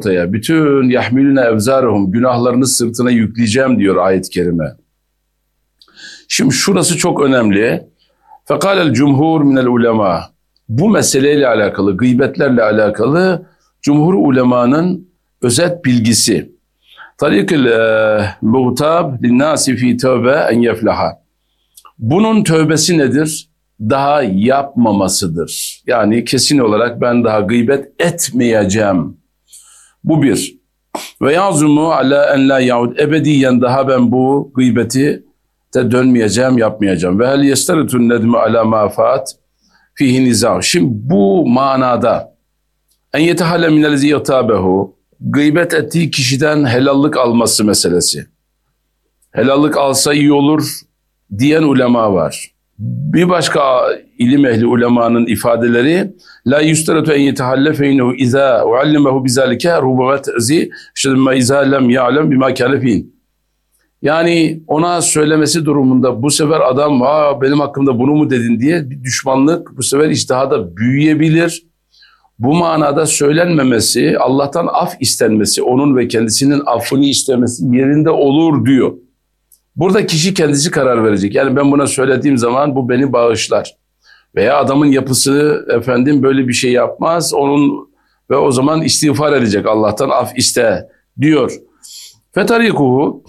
ortaya. Bütün yahmilune evzarahum, günahlarını sırtına yükleyeceğim diyor ayet-i kerime. Şimdi şurası çok önemli. Fekalel cumhur minel ulema. Bu meseleyle alakalı, gıybetlerle alakalı cumhur ulemanın özet bilgisi. Tarikil muhtab linnâsi fî tövbe en yeflaha. Bunun tövbesi nedir? Daha yapmamasıdır. Yani kesin olarak ben daha gıybet etmeyeceğim. Bu bir. Ve yazumu ala en la yaud. Ebediyen daha ben bu gıybeti de dönmeyeceğim, yapmayacağım. Ve hel yesteritun nedmi ala mafat fihi nizam. Şimdi bu manada en yetehalle minellezi yatabehu, gıybet ettiği kişiden helallik alması meselesi. Helallik alsa iyi olur diyen ulema var. Bir başka ilim ehli ulemanın ifadeleri la yusteratu en yetehalle fe innehu iza uallimehu bizalike rubumet zi şedemme iza lem ya'lem bima kâne fihin. Yani ona söylemesi durumunda bu sefer adam benim hakkımda bunu mu dedin diye bir düşmanlık bu sefer içtihada büyüyebilir. Bu manada söylenmemesi, Allah'tan af istenmesi, onun ve kendisinin affını istemesi yerinde olur diyor. Burada kişi kendisi karar verecek. Yani ben buna söylediğim zaman bu beni bağışlar. Veya adamın yapısı böyle bir şey yapmaz. Ve o zaman istiğfar edecek, Allah'tan af iste diyor. Fetarikuhu,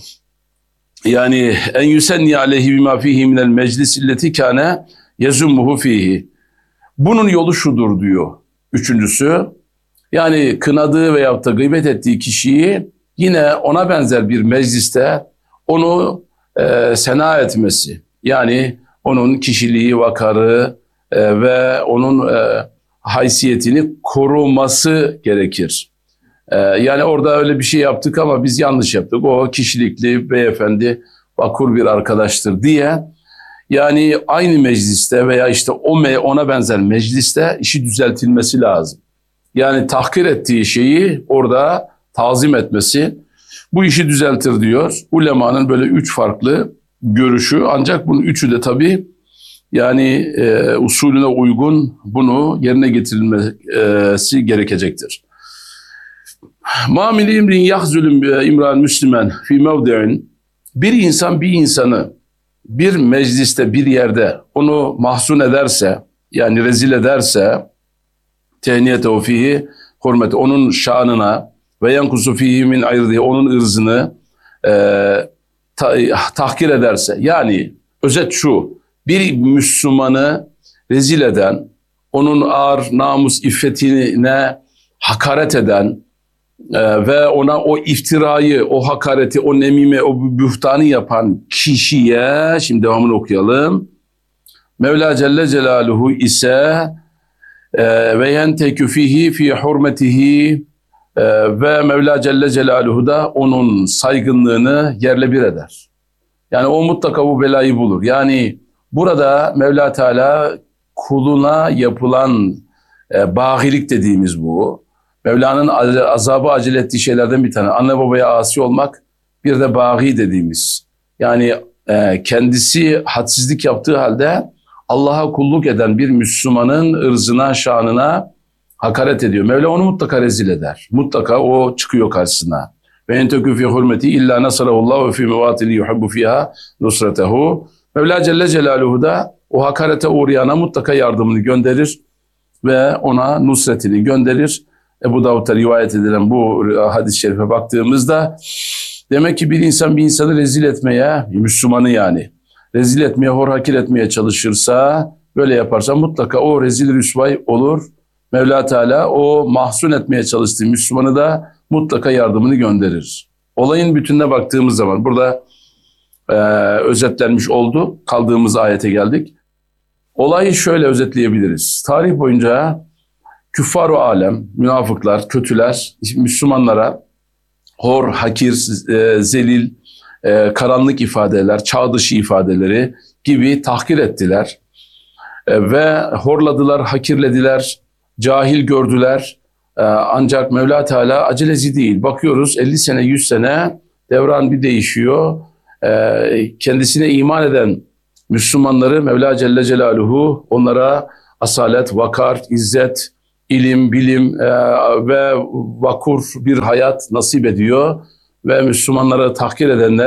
yani en yusenni aleyhi bima fihi minel meclis illeti kâne yazummuhu fihi. Bunun yolu şudur diyor. Üçüncüsü, yani kınadığı veyahut da gıybet ettiği kişiyi yine ona benzer bir mecliste onu sena etmesi. Yani onun kişiliği, vakarı ve onun haysiyetini koruması gerekir. Yani orada öyle bir şey yaptık ama biz yanlış yaptık. O kişilikli beyefendi, vakur bir arkadaştır diye. Yani aynı mecliste veya işte ona benzer mecliste işi düzeltilmesi lazım. Yani tahkir ettiği şeyi orada tazim etmesi bu işi düzeltir diyor. Ulemanın böyle 3 farklı görüşü, ancak bunun üçü de tabii yani usulüne uygun bunu yerine getirilmesi gerekecektir. Ma min imrin yahzulun imran müslimen fi mevdi'in. Bir insan bir insanı bir mecliste, bir yerde onu mahzun ederse, yani rezil ederse, tehniyete fihi hürmeti, onun şanına ve yankusu fihi min ayrıdi, onun ırzını tahkir ederse, yani özet şu: bir Müslümanı rezil eden, onun ağır namus iffetine hakaret eden ve ona o iftirayı, o hakareti, o nemime, o bühtanı yapan kişiye, şimdi devamını okuyalım. Mevla Celle Celaluhu ise ve yentekü fihi fi hurmetihi, ve Mevla Celle Celaluhu da onun saygınlığını yerle bir eder. Yani o mutlaka bu belayı bulur. Yani burada Mevla Teala kuluna yapılan bagilik dediğimiz bu. Mevla'nın azabı acele ettiği şeylerden bir tane. Anne babaya asi olmak, bir de bagi dediğimiz. Yani kendisi hadsizlik yaptığı halde Allah'a kulluk eden bir Müslümanın ırzına, şanına hakaret ediyor. Mevla onu mutlaka rezil eder. Mutlaka o çıkıyor karşısına. Ve entekü fi hurmeti illa nasarahullahu fi mevatili yuhibbu fiha nusretehu. Mevla Celle Celaluhu da o hakarete uğrayana mutlaka yardımını gönderir ve ona nusretini gönderir. Ebu Davud'da rivayet edilen bu hadis-i şerife baktığımızda demek ki bir insan bir insanı rezil etmeye, Müslümanı yani rezil etmeye, hor hakir etmeye çalışırsa, böyle yaparsa mutlaka o rezil rüsvay olur. Mevla Teala o mahzun etmeye çalıştığı Müslümanı da mutlaka yardımını gönderir. Olayın bütününe baktığımız zaman burada özetlenmiş oldu. Kaldığımız ayete geldik. Olayı şöyle özetleyebiliriz. Tarih boyunca küffar-ı alem, münafıklar, kötüler, Müslümanlara hor, hakir, zelil, karanlık ifadeler, çağ dışı ifadeleri gibi tahkir ettiler. Ve horladılar, hakirlediler, cahil gördüler. Ancak Mevla Teala aceleci değil. Bakıyoruz 50 sene, 100 sene devran bir değişiyor. Kendisine iman eden Müslümanları Mevla Celle Celaluhu onlara asalet, vakar, izzet, ilim, bilim ve vakur bir hayat nasip ediyor. Ve Müslümanları tahkir edenler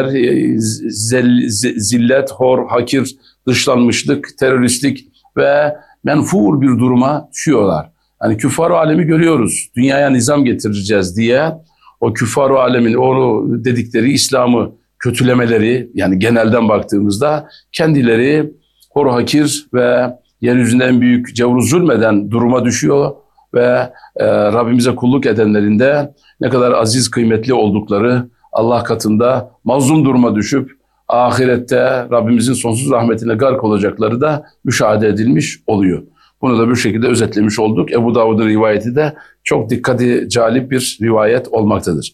zillet, hor, hakir, dışlanmışlık, teröristlik ve menfur bir duruma düşüyorlar. Hani küffar alemi görüyoruz. Dünyaya nizam getireceğiz diye o küffar alemin onu dedikleri İslam'ı kötülemeleri, yani genelden baktığımızda kendileri hor, hakir ve yeryüzünde en büyük cevru zulmeden duruma düşüyor ve Rabbimize kulluk edenlerin de ne kadar aziz, kıymetli oldukları Allah katında mazlum duruma düşüp ahirette Rabbimizin sonsuz rahmetine gark olacakları da müşahede edilmiş oluyor. Bunu da bu şekilde özetlemiş olduk. Ebu Davud'un rivayeti de çok dikkati celip bir rivayet olmaktadır.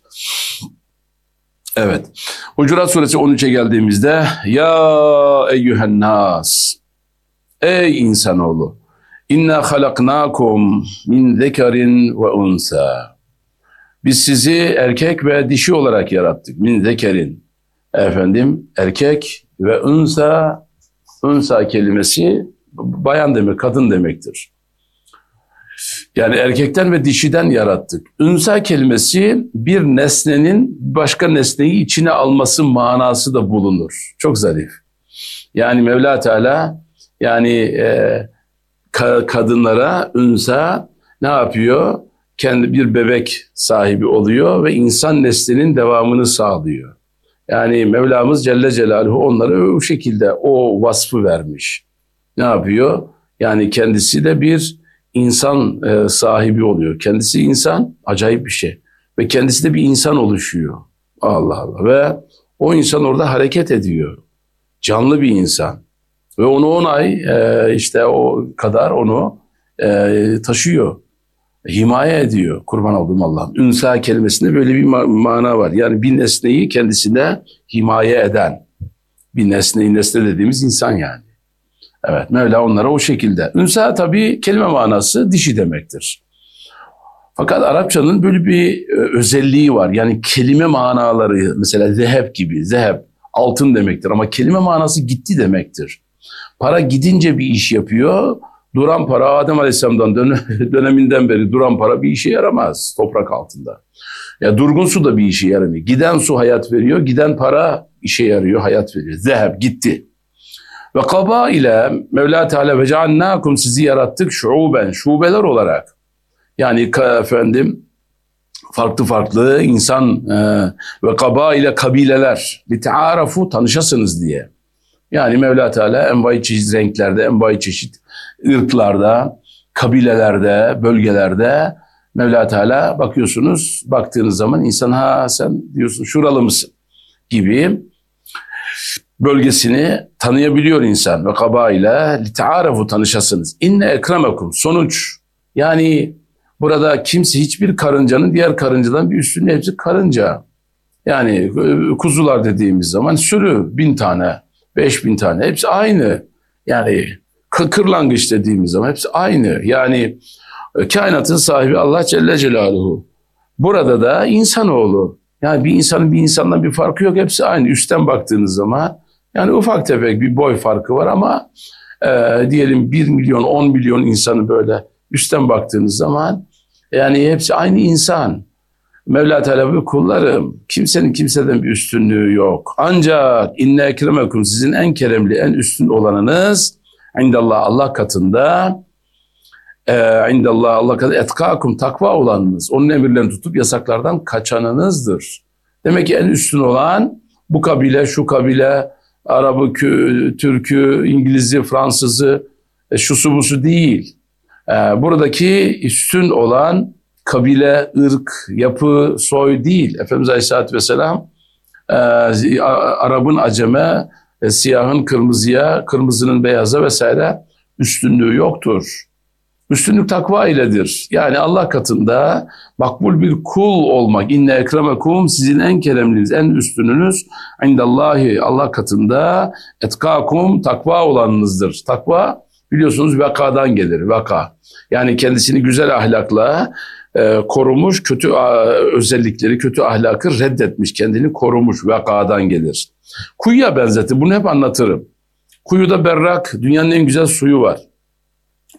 Evet. Hucurat suresi 13'e geldiğimizde ya eyyühen nas, ey insanoğlu, inna halaknakum min zekerin ve unsa. Biz sizi erkek ve dişi olarak yarattık. Min zekerin. Efendim, erkek ve unsa, unsa kelimesi bayan demek, kadın demektir. Yani erkekten ve dişiden yarattık. Unsa kelimesi bir nesnenin başka nesneyi içine alması manası da bulunur. Çok zarif. Yani Mevla Teala yani kadınlara unsa ne yapıyor? Kendi bir bebek sahibi oluyor ve insan neslinin devamını sağlıyor. Yani Mevlamız Celle Celaluhu onlara o şekilde o vasfı vermiş. Ne yapıyor? Yani kendisi de bir insan sahibi oluyor. Kendisi insan, acayip bir şey. Ve kendisi de bir insan oluşuyor. Allah Allah. Ve o insan orada hareket ediyor. Canlı bir insan. Ve onu 10 ay işte o kadar onu taşıyor. Himaye ediyor. Kurban olduğum Allah'ım. Ünsa kelimesinde böyle bir mana var. Yani bir nesneyi kendisine himaye eden. Bir nesne dediğimiz insan yani. Evet, Mevla onlara o şekilde. Ünsa tabii kelime manası dişi demektir. Fakat Arapçanın böyle bir özelliği var. Yani kelime manaları mesela zeheb gibi. Zeheb altın demektir ama kelime manası gitti demektir. Para gidince bir iş yapıyor. Duran para Adem Aleyhisselam'dan döneminden beri duran para bir işe yaramaz toprak altında. Ya durgun su da bir işe yaramıyor. Giden su hayat veriyor, giden para işe yarıyor, hayat veriyor. Zeheb gitti. Ve kaba ile Mevla Teala ve cealnakum sizi yarattık şuben, şubeler olarak. Yani efendim farklı farklı insan ve kaba ile kabileler li tearafu tanışasınız diye. Yani Mevla Teala envai çeşit renklerde, envai çeşit ırklarda, kabilelerde, bölgelerde Mevla Teala bakıyorsunuz, baktığınız zaman insan ha sen diyorsun şuralı mısın gibi bölgesini tanıyabiliyor insan ve kabaile li tearafu tanışasınız. İnne ekremekum sonuç yani burada kimse hiçbir karıncanın diğer karıncadan bir üstünlüğü hepsi karınca. Yani kuzular dediğimiz zaman sürü 1000 tane, 5000 tane hepsi aynı. Yani kırlangıç dediğimiz zaman hepsi aynı. Yani kainatın sahibi Allah Celle Celaluhu. Burada da insanoğlu. Yani bir insanın bir insandan bir farkı yok. Hepsi aynı. Üstten baktığınız zaman yani ufak tefek bir boy farkı var ama diyelim 1 milyon, 10 milyon insanı böyle üstten baktığınız zaman yani hepsi aynı insan. Mevla Teala kullarım kimsenin kimseden bir üstünlüğü yok. Ancak inne ekremekum sizin en keremli, en üstün olanınız indallah Allah katında indallah Allah katında etkakum takva olanınız. Onun emirlerini tutup yasaklardan kaçanınızdır. Demek ki en üstün olan bu kabile, şu kabile, Arabı, Türk'ü, İngiliz'i, Fransız'ı, şusu busu değil. Buradaki üstün olan kabile, ırk, yapı, soy değil. Efendimiz Aleyhisselatü Vesselam Arap'ın Acem'e, siyahın kırmızıya, kırmızının beyaza vesaire üstünlüğü yoktur. Üstünlük takva iledir. Yani Allah katında makbul bir kul olmak. İnne ekremekum sizin en keremliniz, en üstününüz indallahi Allah katında etkakum takva olanınızdır. Takva biliyorsunuz vakadan gelir. Vaka. Yani kendisini güzel ahlakla korumuş, kötü özellikleri, kötü ahlakı reddetmiş, kendini korumuş vakadan gelir. Kuyuya benzetti. Bunu hep anlatırım. Kuyuda berrak, dünyanın en güzel suyu var.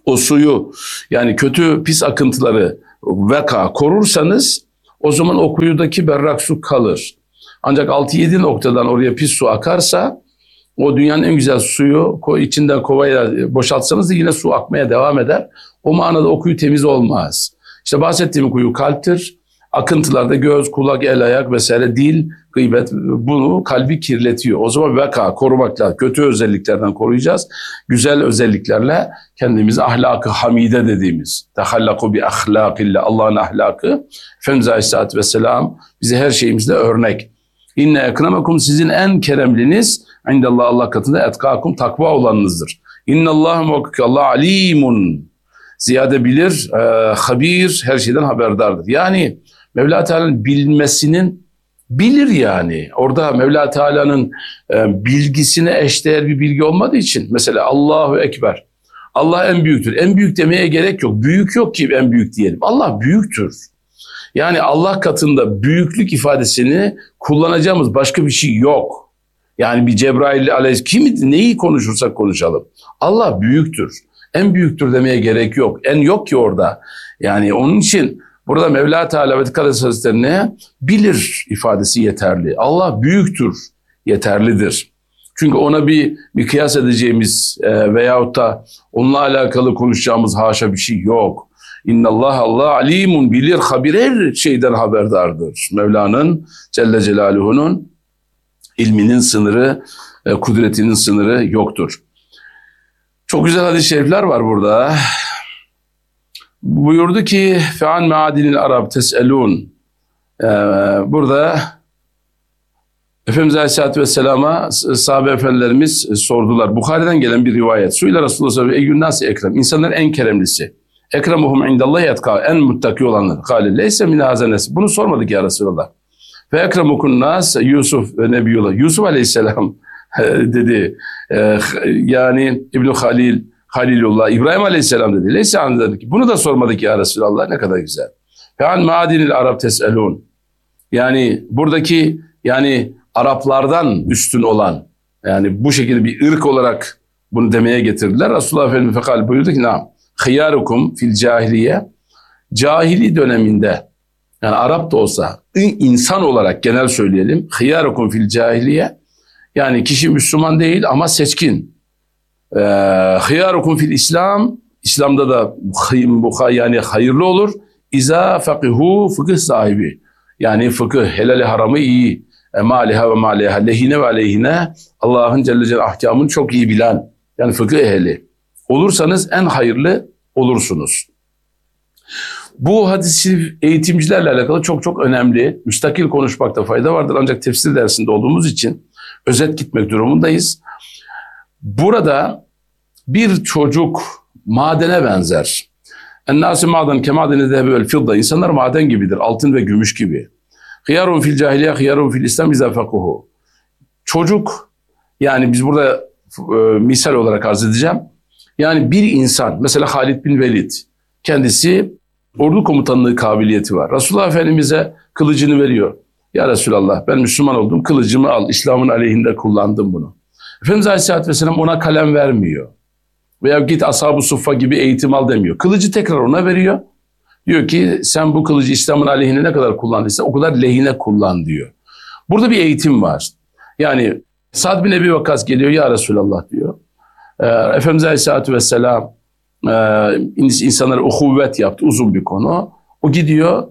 o suyu yani kötü pis akıntıları veka korursanız o zaman o kuyudaki berrak su kalır. Ancak 6-7 noktadan oraya pis su akarsa o dünyanın en güzel suyu içinden kovayla boşaltsanız da yine su akmaya devam eder. O manada o kuyu temiz olmaz. İşte bahsettiğim kuyu kalptir. Akıntılarda göz, kulak, el, ayak vesaire, dil, gıybet bunu kalbi kirletiyor. O zaman veka korumakla kötü özelliklerden koruyacağız. Güzel özelliklerle kendimizi ahlak-ı hamide dediğimiz tehallaku bi ahlakillah Allah'ın ahlakı Efendimiz Aleyhisselatü Vesselam bize her şeyimizde örnek. İnne ekremekum sizin en keremliniz indallah Allah katında etkakum takva olanınızdır. İnnallah muhakkak Allah alimun ziyade bilir, habir her şeyden haberdardır. Yani Mevla Teala'nın bilmesinin bilir yani. Orada Mevla Teala'nın bilgisine eşdeğer bir bilgi olmadığı için mesela Allahu Ekber. Allah en büyüktür. En büyük demeye gerek yok. Büyük yok ki en büyük diyelim. Allah büyüktür. Yani Allah katında büyüklük ifadesini kullanacağımız başka bir şey yok. Yani bir Cebrail aleyhisselam neyi konuşursak konuşalım. Allah büyüktür. En büyüktür demeye gerek yok. En yok ki orada. Yani onun için burada Mevla Teala ve Dikkat Hazretlerine bilir ifadesi yeterli. Allah büyüktür, yeterlidir. Çünkü ona bir kıyas edeceğimiz veyahut da onunla alakalı konuşacağımız haşa bir şey yok. İnnallah Allah alimun bilir, habir her şeyden haberdardır. Mevla'nın Celle Celaluhu'nun ilminin sınırı, kudretinin sınırı yoktur. Çok güzel hadis-i şerifler var burada. Buyurdu ki fe'an ma'adinil arab tes'elun. Burada Efendimiz Aleyhisselatü Vesselam'a sahabe efendilerimiz sordular. Bukhari'den gelen bir rivayet. Suyla Resulullah sallallahu aleyhi ve sellem eyyün ekrem. İnsanların en keremlisi. Ekremuhum indallahi etka. En muttaki olanlar. Kâle leyse min hazenes. Bunu sormadık ya Resulullah. Ve ekremukun nas Yusuf ve Nebiyullah. Yusuf Aleyhisselam dedi. Yani İbn-i Halilullah, İbrahim Aleyhisselam dedi. Leyse anladık. Bunu da sormadık ya Resulallah. Ne kadar güzel. Fe'an ma'adinil arab tes'elun. Yani buradaki yani Araplardan üstün olan yani bu şekilde bir ırk olarak bunu demeye getirdiler. Resulullah Efendimiz fekal buyurdu ki nam hıyarukum fil cahiliye cahili döneminde yani Arap da olsa insan olarak genel söyleyelim hıyarukum fil cahiliye yani kişi Müslüman değil ama seçkin. Hıyarukum fil İslam İslam'da da yani hayırlı olur. İza fakihu fıkıh sahibi yani fıkıh helal haramı iyi. Maliha ve maliha lehine ve aleyhine Allah'ın Celle Celle ahkamını çok iyi bilen yani fıkıh ehli olursanız en hayırlı olursunuz. Bu hadisi eğitimcilerle alakalı çok önemli. Müstakil konuşmakta fayda vardır ancak tefsir dersinde olduğumuz için özet gitmek durumundayız. Burada bir çocuk madene benzer. En-nâsi maden kemadeni zehebe vel fidda. İnsanlar maden gibidir, altın ve gümüş gibi. Hıyarun fil cahiliye, hıyarun fil İslam izâ fekuhu. Çocuk, yani biz burada misal olarak arz edeceğim. Yani bir insan, mesela Halid bin Velid, kendisi ordu komutanlığı kabiliyeti var. Resulullah Efendimiz'e kılıcını veriyor. Ya Resulallah ben Müslüman oldum, kılıcımı al, İslam'ın aleyhinde kullandım bunu. Efendimiz Aleyhisselatü Vesselam ona kalem vermiyor. Veya git Ashab-ı Suffa gibi eğitim al demiyor. Kılıcı tekrar ona veriyor. Diyor ki sen bu kılıcı İslam'ın aleyhine ne kadar kullandıysa o kadar lehine kullan diyor. Burada bir eğitim var. Yani Sa'd bin Ebi Vakkas geliyor ya Resulallah diyor. Efendimiz Aleyhisselatü Vesselam insanlara uhuvvet yaptı, uzun bir konu. O gidiyor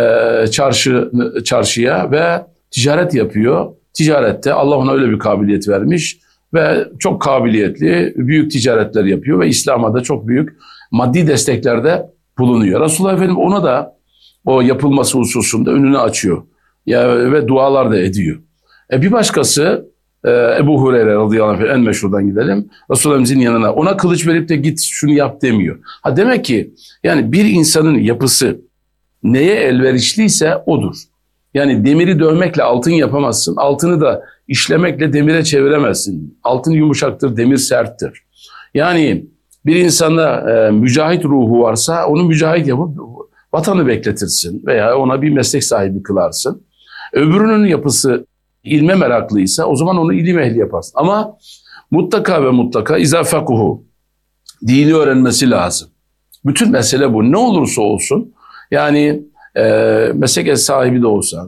çarşıya ve ticaret yapıyor. Ticarette Allah ona öyle bir kabiliyet vermiş ve çok kabiliyetli büyük ticaretler yapıyor ve İslam'a da çok büyük maddi desteklerde bulunuyor. Resulullah Efendimiz ona da o yapılması hususunda önünü açıyor ve dualar da ediyor. Bir başkası Ebu Hureyre radıyallahu anh en meşhurdan gidelim. Resulullah'ın yanına ona kılıç verip de git şunu yap demiyor. Demek ki yani bir insanın yapısı neye elverişliyse odur. Yani demiri dövmekle altın yapamazsın. Altını da işlemekle demire çeviremezsin. Altın yumuşaktır, demir serttir. Yani bir insanda mücahit ruhu varsa onu mücahit yapıp vatanı bekletirsin veya ona bir meslek sahibi kılarsın. Öbürünün yapısı ilme meraklıysa o zaman onu ilim ehli yaparsın. Ama mutlaka ve mutlaka izâ fekuhu Dini öğrenmesi lazım. Bütün mesele bu. Ne olursa olsun, yani meslek sahibi de olsa,